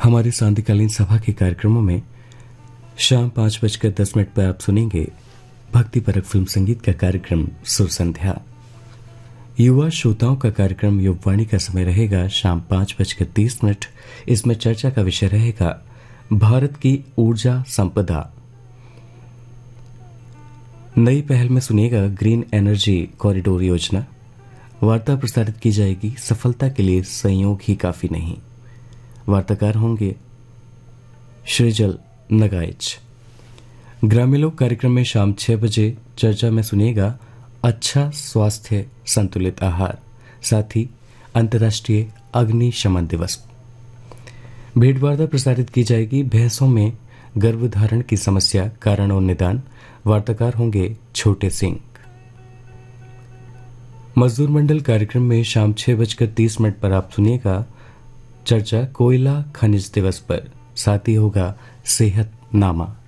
हमारे सांध्यकालीन सभा के कार्यक्रमों में शाम 5:10 पर आप सुनेंगे भक्तिपरक फिल्म संगीत का कार्यक्रम सुर संध्या। युवा श्रोताओं का कार्यक्रम युववाणी का समय रहेगा शाम 5:30। इसमें चर्चा का विषय रहेगा भारत की ऊर्जा संपदा। नई पहल में सुनिएगा ग्रीन एनर्जी कॉरिडोर योजना। वार्ता प्रसारित की जाएगी सफलता के लिए संयोग ही काफी नहीं। वार्ताकार होंगे श्रीजल नगाइच। ग्रामीलोक कार्यक्रम में शाम 6 बजे चर्चा में सुनिएगा अच्छा स्वास्थ्य संतुलित आहार, साथ ही अंतर्राष्ट्रीय अग्निशमन दिवस। भेंटवार्ता प्रसारित की जाएगी भैंसों में गर्भधारण की समस्या, कारण और निदान। वार्ताकार होंगे छोटे सिंह। मजदूर मंडल कार्यक्रम में शाम 6:30 पर आप सुनिएगा चर्चा कोयला खनिज दिवस पर, साथ ही होगा सेहत नामा।